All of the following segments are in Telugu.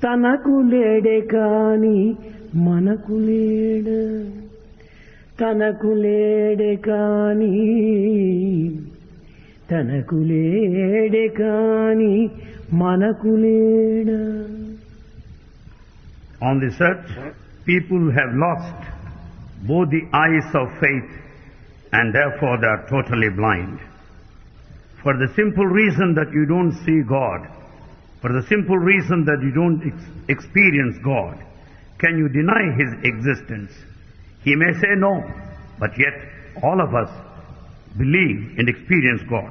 తనకు లేడే కాని మనకు లేడ, తనకు లేడే కాని తనకు లేడే కాని మనకు లేడ. On this earth, people have lost both the eyes of faith and therefore they are totally blind. For the simple reason that you don't see God, for the simple reason that you don't experience God, can you deny His existence? He may say no, but yet all of us believe and experience God.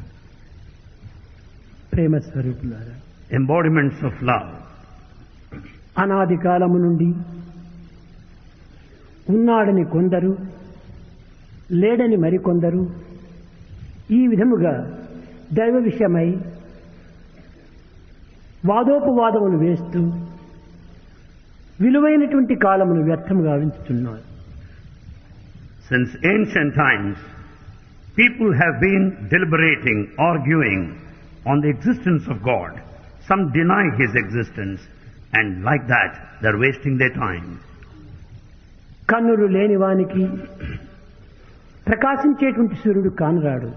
ప్రేమ స్వరూపులారా, Embodiments of love. అనాది కాలము నుండి ఉన్నాడని కొందరు, లేడని మరికొందరు ఈ విధముగా దైవ విషయమై వాదోపవాదములు వేస్తూ విలువైనటువంటి కాలమును వ్యర్థముగా గావించుతున్నారు. Since ancient times, people have been deliberating, arguing on the existence of God. Some deny His existence, and like that, they're wasting their time. కన్నులు లేని వానికి ప్రకాశించేటువంటి సూర్యుడు కానరాడు.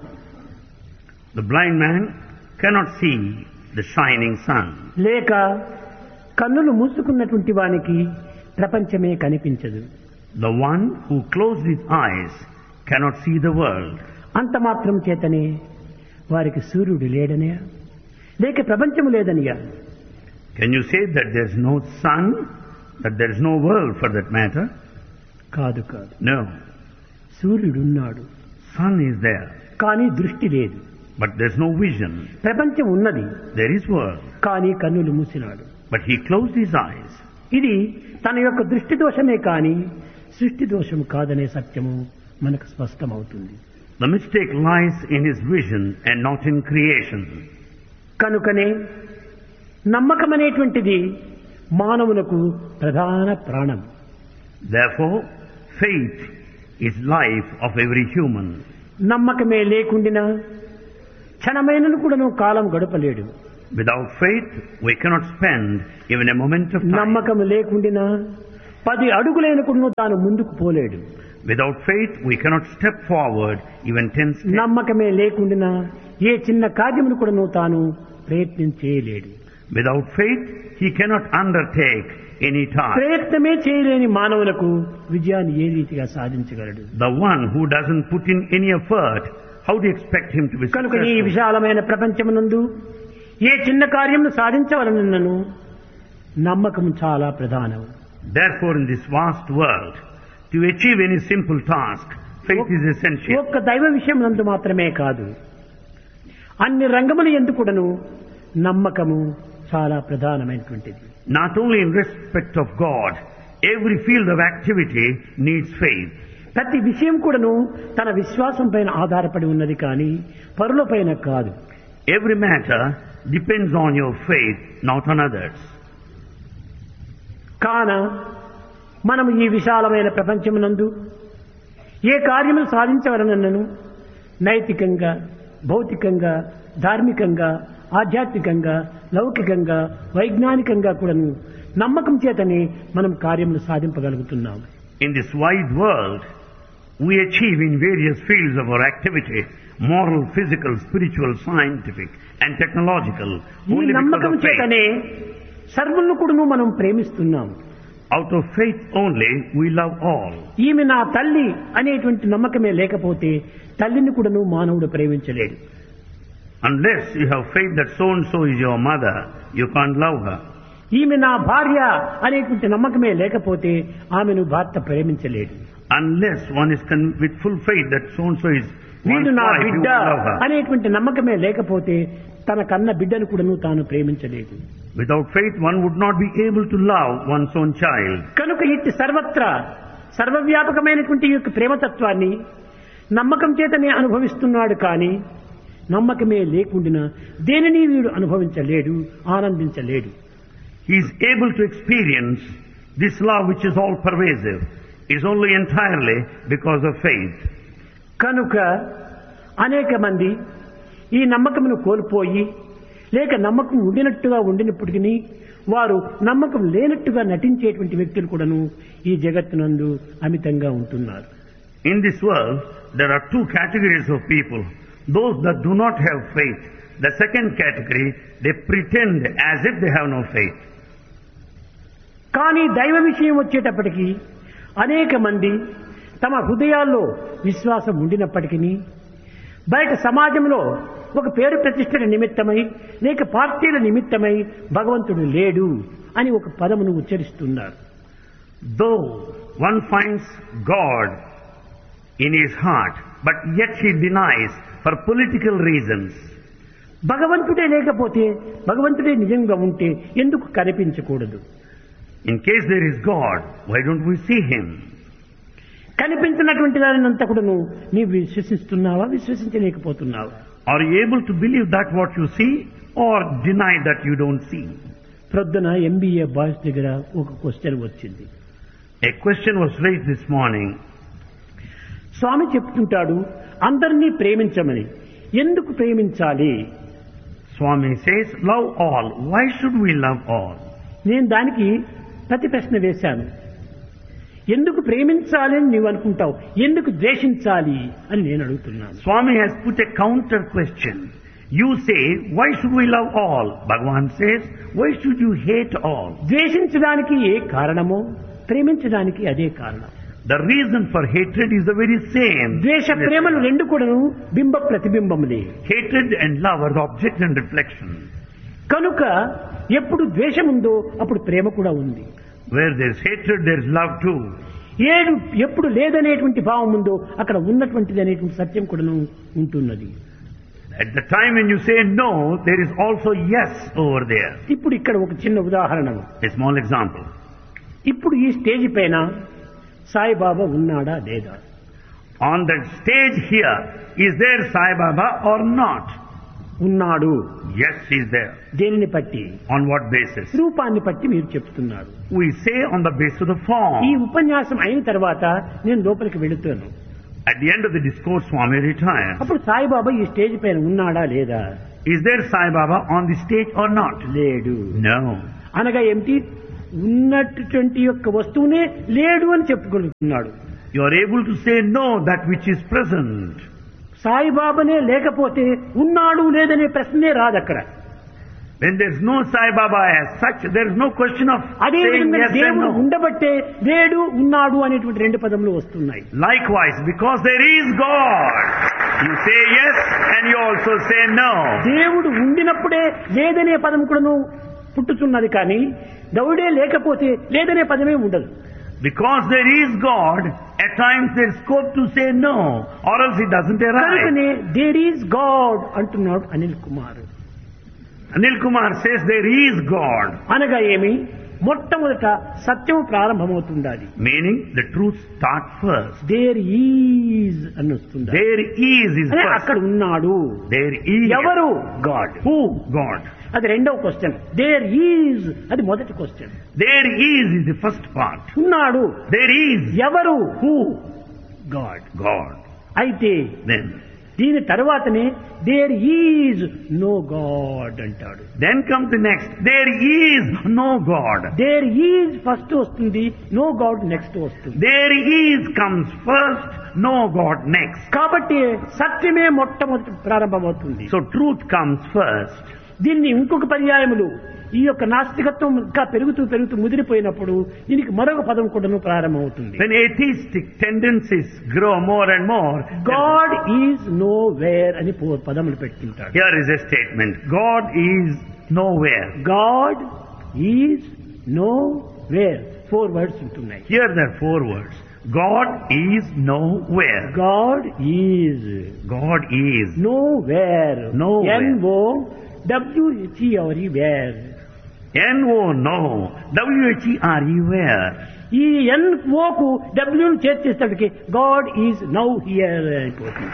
The blind man cannot see the shining sun. లేక కన్నులు మూసుకున్నటువంటి వానికి ప్రపంచమే కనిపించదు. The one who closed his eyes cannot see the world. అంత మాత్రం చేతనే వారికి సూర్యుడు లేడనే, లేక ప్రపంచము లేదనియా? Can you say that there's no sun, that there's no world for that matter? కాదు కాదు. No. సూర్యుడున్నాడు, Sun is there, కానీ దృష్టి లేదు. but there's no vision. ప్రపంచం ఉన్నది, There is world, కానీ కన్నులు మూసినాడు. but he closed his eyes. ఇది తన యొక్క దృష్టి దోషమే కానీ సృష్టి దోషము కాదనే సత్యము మనకు స్పష్టమవుతుంది. The mistake lies in his vision and not in creation. కనుకనే నమ్మకం అనేటువంటిది మానవులకు ప్రధాన ప్రాణం. Therefore, faith is life of every human. నమ్మకమే లేకుండినా క్షణమైనను కూడాను కాలం గడపలేడు. Without faith, we cannot spend even a moment of time. నమ్మకం లేకుండినా 10 అడుగులైన కూడాను తాను ముందుకు పోలేడు. Without faith, we cannot step forward even 10 steps. నమ్మకమే లేకుండినా ఏ చిన్న కార్యమును కూడాను తాను ప్రయత్నించేయలేడు. Without faith, he cannot undertake any task. ప్రయత్నమే చేయలేని మానవులకు విజయాన్ని ఏ రీతిగా సాధించగలడు? The one who doesn't put in any effort, how do you expect him to be కనుక ఈ successful? విశాలమైన ప్రపంచమునందు ఏ చిన్న కార్యమును సాధించవలనను నమ్మకం చాలా ప్రధానం. Therefore, in this vast world, to achieve any simple task, faith is essential. ఒక్క దైవ విషయం నందు మాత్రమే కాదు, అన్ని రంగముల యందు కూడాను నమ్మకము చాలా ప్రధానమైనటువంటిది. Not only in respect of God, every field of activity needs faith. ప్రతి విషయం కూడాను తన విశ్వాసం పైన ఆధారపడి ఉన్నది కానీ పరుల పైన కాదు. Every matter depends on your faith, not on others. కాన మనము ఈ విశాలమైన ప్రపంచమునందు ఏ కార్యములు సాధించవలనను నైతికంగా, భౌతికంగా, ధార్మికంగా, ఆధ్యాత్మికంగా, లౌకికంగా, వైజ్ఞానికంగా కూడాను నమ్మకం చేతనే మనం కార్యములు సాధింపగలుగుతున్నాం. In this wide world, we achieve in various fields of our activity, moral, physical, spiritual, scientific and technological, ఈ only because నమ్మకం of faith. చేతనే సర్వులను కూడాను మనం ప్రేమిస్తున్నాం. Out of faith only, we love all. ఈమె నా తల్లి అనేటువంటి నమ్మకమే లేకపోతే తల్లిని కూడాను మానవుడు ప్రేమించలేడు. Unless you have faith that so-and-so is your mother, you can't love her. ఈమె నా భార్య అనేటువంటి నమ్మకమే లేకపోతే ఆమెను భర్త ప్రేమించలేడు. Unless one is with full faith that so-and-so is one's వీడు నా wife, you బిడ్డ will love her. అనేటువంటి నమ్మకమే లేకపోతే తన కన్న బిడ్డను కూడాను తాను ప్రేమించలేదు. Without faith, one would not be able to love one's own child. కనుక ఇట్టి సర్వత్రా సర్వవ్యాపకమైనటువంటి ఈ యొక్క ప్రేమతత్వాన్ని నమ్మకం చేతనే అనుభవిస్తున్నాడు కానీ నమ్మకమే లేకుండా దేనిని వీడు అనుభవించలేడు, ఆనందించలేడు. He is able to experience this love which is all pervasive. Is only entirely because of faith. కనుక అనేక మంది ఈ నమ్మకమును కోల్పోయి లేక నమ్మకం ఉండినట్టుగా ఉండినప్పటికీ వారు నమ్మకం లేనట్టుగా నటించేటువంటి వ్యక్తులు కూడాను ఈ జగత్తునందు అమితంగా ఉంటున్నారు. In this world, there are two categories of people. Those that do not have faith. The second category, they pretend as if they have no faith. కానీ దైవ విషయం వచ్చేటప్పటికి అనేక మంది తమ హృదయాల్లో విశ్వాసం ఉండినప్పటికీ బయట సమాజంలో ఒక పేరు ప్రతిష్టల నిమిత్తమై లేక పార్టీల నిమిత్తమై భగవంతుడు లేడు అని ఒక పదమును ఉచ్చరిస్తున్నారు. Though one finds God in his heart, but yet he denies for political reasons. భగవంతుడే లేకపోతే భగవంతుడే నిజంగా ఉంటే ఎందుకు కనిపించకూడదు? In case there is God, why don't we see him? కనిపించినటువంటి దానినంతా కూడా నీవు విశ్వసిస్తున్నావా, విశ్వసించలేకపోతున్నావా? Are you able to believe that what you see or deny that you don't see? ప్రొద్దున MBA బాయ్స్ దగ్గర ఒక క్వశ్చన్ వచ్చింది. A question was raised this morning. స్వామి చెప్తుంటాడు అందరినీ ప్రేమించమని. ఎందుకు ప్రేమించాలి? Swami says, love all. Why should we love all? నేను దానికి ప్రతి ప్రశ్న వేశాను. ఎందుకు ప్రేమించాలి అని నీవు అనుకుంటావు, ఎందుకు ద్వేషించాలి అని నేను అడుగుతున్నాను. Swami has put a counter question. You say, why should we love all? Bhagavan says, why should you hate all? ద్వేషించడానికి ఏ కారణమో ప్రేమించడానికి అదే కారణం. The reason for hatred is the very same. ద్వేష ప్రేమలు రెండు కూడాను బింబ ప్రతిబింబములే. Hatred and love are the object and reflection. కనుక ఎప్పుడు ద్వేషం ఉందో అప్పుడు ప్రేమ కూడా ఉంది. Where there is hatred, there is love too. ఎప్పుడు లేదనేటువంటి భావం ఉందో అక్కడ ఉన్నటువంటిది అనేటువంటి సత్యం కూడాను ఉంటున్నది. At the time when you say no, there is also yes over there. ఇప్పుడు ఇక్కడ ఒక చిన్న ఉదాహరణ. A small example. ఇప్పుడు ఈ స్టేజ్ పైన సాయిబాబా ఉన్నాడా లేదా? On that stage here, is there Sai Baba or not? ఉన్నాడు. Yes, he is there. దేనిని బట్టి? On what basis? రూపాన్ని బట్టి మీరు చెప్తున్నారు. We say on the basis of the form. ఈ ఉపన్యాసం అయిన తర్వాత నేను లోపలికి వెళుతాను. At the end of the discourse, Swami retires. అప్పుడు సాయిబాబా ఈ స్టేజ్ పైన ఉన్నాడా లేదా? Is there Sai Baba on the stage or not? లేడు. No. అనగా ఏమిటి? ఉన్నటువంటి యొక్క వస్తువునే లేడు అని చెప్పుకుంటున్నాడు. You are able to say no that which is present. సాయిబాబానే లేకపోతే ఉన్నాడు లేదనే ప్రశ్నే రాదు అక్కడ. When there is no Sai Baba as such, there is no question of అదే saying విధంగా yes and దేవుడు no. ఉండబట్టే లేడు ఉన్నాడు అనేటువంటి రెండు పదములు వస్తున్నాయి. Likewise, because there is God, you say yes and you also say no. దేవుడు ఉండినప్పుడే లేదనే పదం కూడాను పుట్టుతున్నది, కానీ దేవుడే లేకపోతే లేదనే పదమే ఉండదు. Because there is God, at times there is scope to say no, or else it doesn't arise. కనుకనే దేర్ ఈజ్ గాడ్ అంటున్నాడు Anil Kumar. Anil Kumar says there is God. అనగా ఏమి? మొట్టమొదట సత్యం ప్రారంభమవుతుండాలి. Meaning the truth starts first. There is అని వస్తుంది. There is first. అక్కడ ఉన్నాడు. There is. ఎవరు? గాడ్. Who? God. అది రెండవ క్వశ్చన్. దేర్ ఈజ్ అది మొదటి question. There is the first part. ఉన్నాడు. There is. ఎవరు? Who? గాడ్. God. అయితే Then. దీని తర్వాతనే దేర్ ఈజ్ నో గాడ్ అంటాడు. Then comes the next. There is no God. There is first వస్తుంది, నో గాడ్ నెక్స్ట్ వస్తుంది. There is comes first, no God next. కాబట్టి సత్యమే మొట్టమొదటి ప్రారంభమవుతుంది. So truth comes first. దీన్ని ఇంకొక పర్యాయములు ఈ యొక్క నాస్తికత్వం ఇంకా పెరుగుతూ ముదిరిపోయినప్పుడు దీనికి మరొక పదం కూడా ప్రారంభమవుతుంది. When atheistic tendencies grow more and more, God is know where అని పదములు పెట్టుకుంటాడు. here is a statement. God is nowhere. God is know where 4 words ఉంటున్నాయి. Here there are 4 words. God is nowhere. God is God is nowhere. Nowhere. NOWHERE wear. N-O, no. W-H-E-R-E, where? ఈ NO కు W ను చేర్చేసరికి గాడ్ ఈజ్ నౌ హియర్ అయిపోతుంది.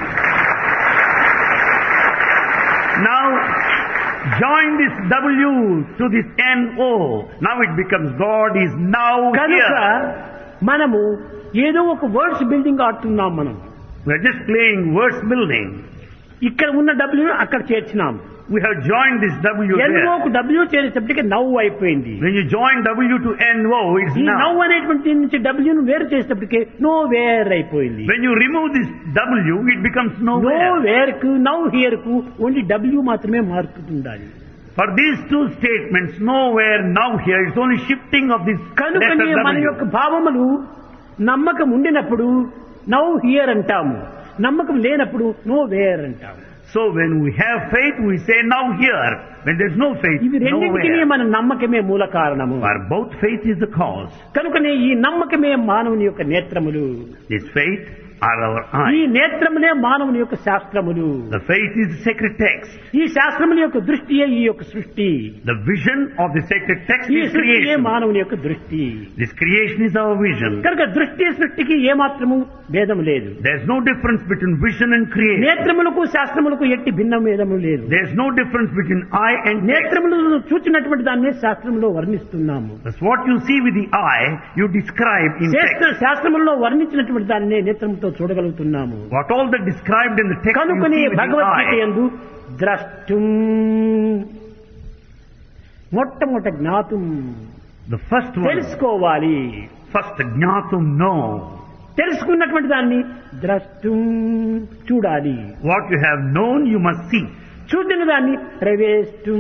Now join this W to this N-O. Now it becomes God is now కనుక here. మనము ఏదో ఒక వర్డ్స్ బిల్డింగ్ ఆడుతున్నాం. మనం We are just playing words building. ఇక్కడ ఉన్న డబ్ల్యూ అక్కడ చేర్చినాం. We have joined this W there. ఎన్ఓకు W చేరేటప్పటికి నవ్వు అయిపోయింది. When you join W to NO, it's ఈ now. నవ్వు అనేటువంటి నుంచి డబ్ల్యూను వేరు చేసేటప్పటికి నో వేర్ అయిపోయింది. When you remove this W, it becomes no nowhere. Wear కు నౌ హియర్ కు ఓన్లీ డబ్ల్యూ మాత్రమే మారుతుండాలి. For these two statements, nowhere, now here, it's only shifting of this కనుకనే letter మన యొక్క W. భావములు నమ్మకం ఉండినప్పుడు నౌ హియర్ అంటాము, నమ్మకం లేనప్పుడు నో వేర్ అంటాము. So when we have faith, we say now here. When there's no faith, ఇవి రెండింటికి nowhere. మన నమ్మకమే మూల కారణము. For both faith is the cause. కనుకనే ఈ నమ్మకమే మానవుని యొక్క నేత్రములు. This faith are our ఈ eyes. నేత్రములే మానవుని యొక్క శాస్త్రములు. The faith is the sacred text. ఈ శాస్త్రముల యొక్క దృష్టియే ఈ యొక్క సృష్టి. The vision of the sacred text ఈ is సృష్టియే creation. మానవుని యొక్క దృష్టి. This creation is our vision. కనుక దృష్టి సృష్టికి ఏమాత్రము భేదం లేదు. There's no difference between vision and creation. నేత్రములకు శాస్త్రములకు ఎట్టి భిన్న భేదము లేదు. There's no difference between eye and text. నేత్రములను చూచినటువంటి దాన్ని శాస్త్రంలో వర్ణిస్తున్నాము. That's what you see with the eye, you describe in text. శాస్త్రములలో వర్ణించినటువంటి దాన్ని నేత్రముతో చూడగలుగుతున్నాము. What all that described in the text you కనుకనే see with the Bhagavad Gita eye. యందు ద్రష్టుం మొట్టమొదట జ్ఞాతుం The first one, తెలుసుకోవాలి. first జ్ఞాతుం, know. తెలుసుకున్నటువంటి దాన్ని ద్రష్టుం చూడాలి. What you have known, you must see. చూసిన దాన్ని ప్రవేశం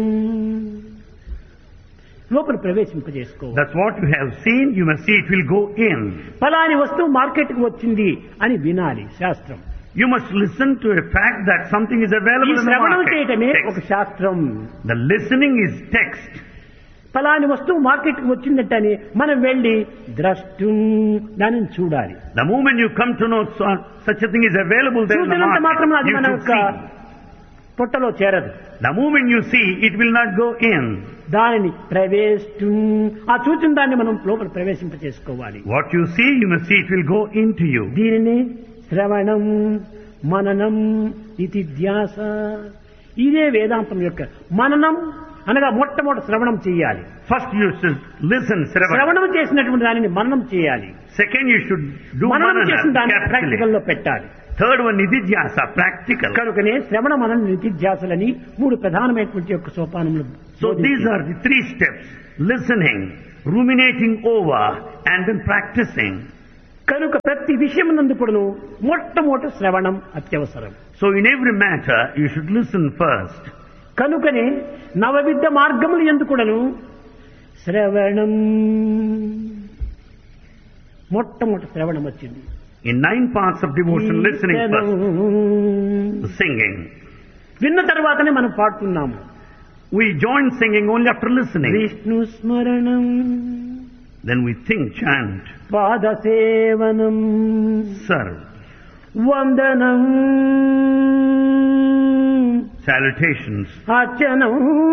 లోపల ప్రవేశింపజేసుకోవాలి. That's what you have seen, you must see, it will go in. ఫలాని వస్తువు మార్కెట్కి వచ్చింది అని వినాలి శాస్త్రం. You must listen to a fact that something is ఈ available in the శ్రవణం market. చేయటమే Text. ఒక శాస్త్రం. The listening is text. ఫలాని వస్తువు మార్కెట్కి వచ్చిందటని మనం వెళ్ళి ద్రష్టుం దానిని చూడాలి. The moment you come to know such a thing is available there in the చూసినంత మాత్రం market, అది you మన should యొక్క see. పొట్టలో చేరదు. The moment you see, it will not go in. దానిని ప్రవేశం ఆ చూచిన దాన్ని మనం లోపల ప్రవేశింప చేసుకోవాలి. What you see, you must see, it will go into you. దీనిని శ్రవణం మననం ఇది ధ్యాస. ఇదే వేదాంతం యొక్క మననం అనగా మొట్టమొదటి శ్రవణం చేయాలి. First you should listen, Sravana. శ్రవణం చేసినటువంటి దానిని మననం చేయాలి. Second you should do మననం చేసిన manana, దాన్ని ప్రాక్టికల్ capitally. లో పెట్టాలి. Third one, nididhyasa, practical. కనుకనే శ్రవణ మనన నిధిధ్యాసలని మూడు ప్రధానమైనటువంటి యొక్క సోపానములు. So these are the three steps: listening, ruminating over, and then practicing. కనుక ప్రతి విషయం నందు కూడాను మొట్టమొదటి శ్రవణం అత్యవసరం. So in every matter, you should listen first. కనుకనే నవవిధ మార్గములు యందు కూడాను శ్రవణం మొట్టమొదటి శ్రవణం వచ్చింది. In 9 parts of devotion, listening first, singing. విన్న తర్వాతనే మనం పాడుతున్నాము. We join singing only after listening. Vishnu స్మరణం Then we think, chant, పాద సేవనం serve, వందనం salutations, అర్చనం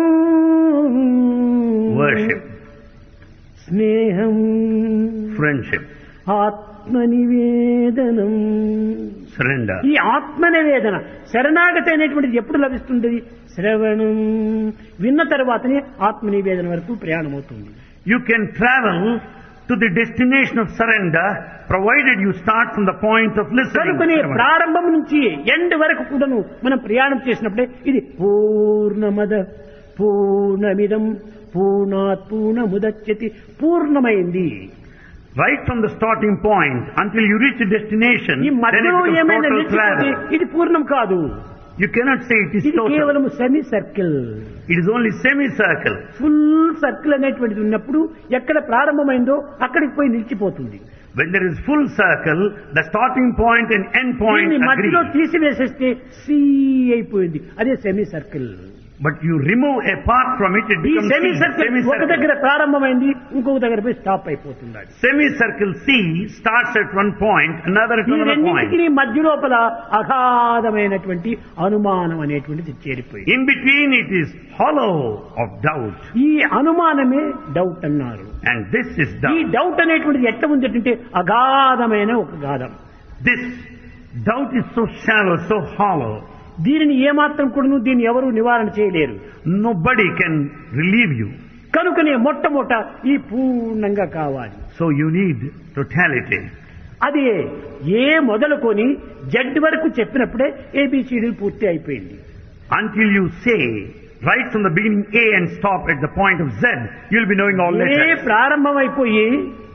worship, స్నేహం friendship, ఆత్మనివేదనం. surrender. ఈ ఆత్మనివేదన శరణాగతి అనేటువంటిది ఎప్పుడు లభిస్తుంది? శ్రవణం విన్న తర్వాతనే ఆత్మనివేదన వరకు ప్రయాణం అవుతుంది. You can travel to the destination of surrender provided you start from the point of listening. కనుకనే ప్రారంభం నుంచి ఎండ్ వరకు కూడాను మనం ప్రయాణం చేసినప్పుడే ఇది పూర్ణమద పూర్ణమిదం పూర్ణాత్ పూర్ణముదచ్యతి పూర్ణమైంది. Right from the starting point until you reach the destination, ఈ then it మధ్యలో becomes ఏమైనా total నిలిచిపోతే travel. ఇది పూర్ణం కాదు. You cannot say it is ఇది total. కేవలం semi circle. It is only semicircle. Full circle అనేటువంటిది ఉన్నప్పుడు ఎక్కడ ప్రారంభమైందో అక్కడికి పోయి నిలిచిపోతుంది. When there is full circle, the starting point and end point దీన్ని agree. మధ్యలో తీసివేసేస్తే సి అయిపోయింది. అదే semi circle. But you remove a part from it, it ఈ becomes సెమీ C, సర్కిల్ ఒక semicircle. దగ్గర ప్రారంభమైంది, ఇంకొక దగ్గర పోయి స్టాప్ అయిపోతుంది. Semicircle C starts at one point, another at ఈ another రెండింటికి point. మధ్య లోపల అగాధమైనటువంటి అనుమానం అనేటువంటిది చేరిపోయింది. In between it is hollow of doubt. ఈ అనుమానమే డౌట్ అన్నారు. And this is ఈ doubt. డౌట్ అనేటువంటిది ఎట్లా ఉంది అంటే అగాధమైన ఒక Gadham. This doubt is so shallow, so hollow. దీనిని ఏమాత్రం కూడాను దీన్ని ఎవరు నివారణ చేయలేరు. Nobody can relieve you. కనుకనే మొట్టమొదట ఈ పూర్ణంగా కావాలి. So you need totality. అది ఏ మొదలుకొని జడ్ వరకు చెప్పినప్పుడే ఏబిసిడీలు పూర్తి అయిపోయింది. Until you say right from the beginning A and stop at the point of Z, you'll be knowing all A letters. ప్రారంభమైపోయి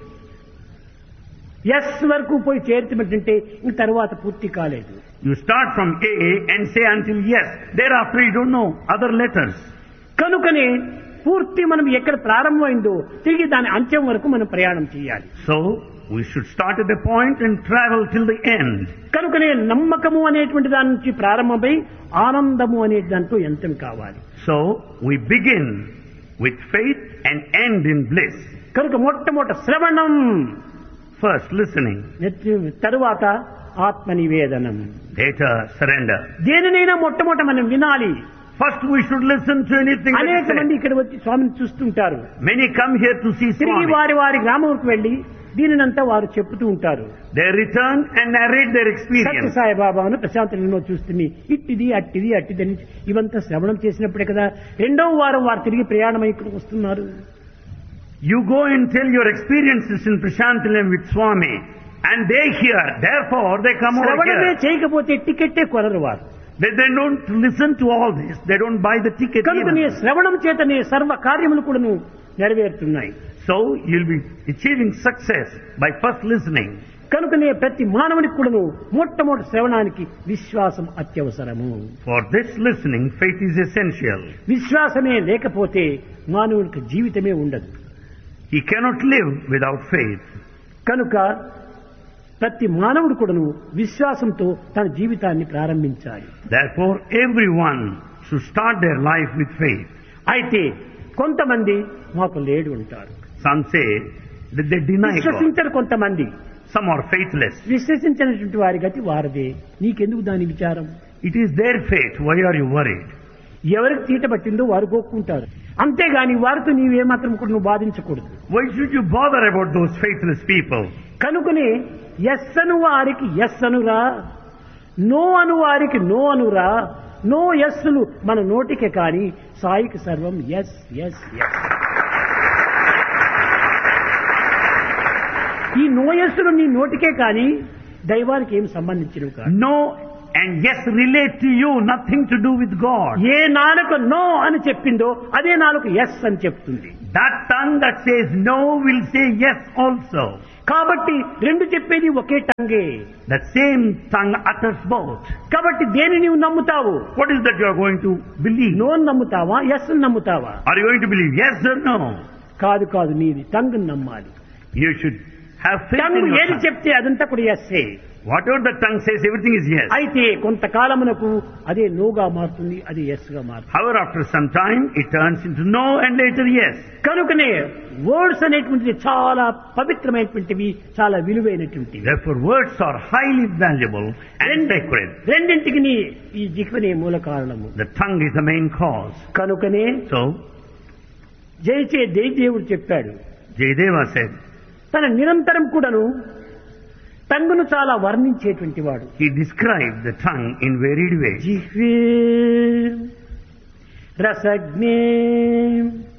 yes వరకు పోయి చేర్చమంటే ఇంక తర్వాత పూర్తి కాలేదు. You start from A and say until yes. Thereafter you don't know other letters. కనుకనే పూర్తి మనం ఎక్కడ ప్రారంభమైందో తిరిగి దాని అంత్యం వరకు మనం ప్రయాణం చేయాలి. So we should start at a point and travel till the end. కనుకనే నమ్మకము అనేటువంటి దాని నుంచి ప్రారంభమై ఆనందము అనే దాంట్లో అంతం కావాలి. So we begin with faith and end in bliss. కనుక మొట్టమొదట శ్రవణం, First listening, తరువాత ఆత్మ నివేదనం. later surrender. దేనినైనా మొట్టమొదట మనం వినాలి. First we should listen to anything that అనేక is మంది said. ఇక్కడ వచ్చి స్వామిని చూస్తుంటారు. Many come here to see తిరిగి Swami. వారి వారి గ్రామంకు వెళ్లి దీనినంతా వారు చెప్తూ ఉంటారు. They return and narrate their Satya experience. సాయిబాబాను ప్రశాంతంలో చూస్తుంది, ఇట్టిది అట్టిది అట్టిదని ఇవంతా శ్రవణం చేసినప్పుడే కదా రెండవ వారం వారు తిరిగి ప్రయాణం ఇక్కడికి వస్తున్నారు. You go and tell your experiences in Prashantilam with Swami, and they hear. Therefore, they come over శ్రవణమే here. చేయకపోతే టికెట్టే కొనరు వారు. They don't listen to all this. They don't buy the ticket కనుకనే even. శ్రవణం చేతనే సర్వ కార్యములు కూడాను నెరవేరుతున్నాయి. So, you'll be achieving success by first listening. కనుకనే ప్రతి మానవునికి కూడాను మొట్టమొదటి శ్రవణానికి విశ్వాసం అత్యవసరము. For this listening, faith is essential. విశ్వాసమే లేకపోతే మానవునికి జీవితమే ఉండదు. He cannot live without faith. కనుక ప్రతి మానవుడు కూడాను విశ్వాసంతో తన జీవితాన్ని ప్రారంభించాలి. Therefore, everyone should start their life with faith. అయితే కొంతమంది మాకు లేడు ఉంటారు, Some say that they deny God. విశ్వసించరు. కొంతమంది Some are faithless. విశ్వసించినటువంటి వారి గతి వారిదే, నీకెందుకు దాని విచారం? It is their fate. Why are you worried? ఎవరికి తీట పట్టిందో వారు గోక్కుంటారు. అంతేగాని వారితో నీవేమాత్రం కూడా నువ్వు బాధించకూడదు. Why should you bother about those faithless people? కనుకనే ఎస్ అను వారికి ఎస్ అనురా, నో అను వారికి నో అనురా. నో ఎస్సులు మన నోటికే కాని సాయికి సర్వం ఎస్ ఎస్ ఎస్. ఈ నో ఎస్సులు నీ నోటికే కాని దైవానికి ఏం సంబంధించినవి కాదు. No and yes relate to you, nothing to do with God. ఏ నాలుక నో అని చెప్పిందో అదే నాలుక ఎస్ అని చెప్తుంది. That tongue that says no will say yes also. కాబట్టి రెండు చెప్పేది ఒకే టంగే. The same tongue utters both. కాబట్టి దేని నీవు నమ్ముతావు? What is that you are going to believe? No నమ్ముతావా, ఎస్ నమ్ముతావా? Are you going to believe yes or no? కాదు కాదు, నీది టంగ్ నమ్మాలి. You should have faith in tongue your ఏది tongue. చెప్తే అదంతా కూడా essay. Whatever the tongue says, everything is yes. అయితే కొంతకాలమునకు అదే నోగా మారుతుంది, అది ఎస్ గా మారుతుంది. However, after some time, it turns into no and later yes. కనుకనే వర్డ్స్ అనేటువంటిది చాలా పవిత్రమైనటువంటివి, చాలా విలువైనటువంటివి. Therefore, words are highly valuable and sacred. రెండింటికి ఈ జిహ్వనే మూల కారణము. The tongue is the main cause. కనుకనే So, జయచే దేవుడు చెప్పాడు, Jayadeva said, తన నిరంతరం కూడాను టంగును చాలా వర్ణించేటువంటి వాడు. he described the tongue in varied ways. జిహ్వే రసజ్ఞే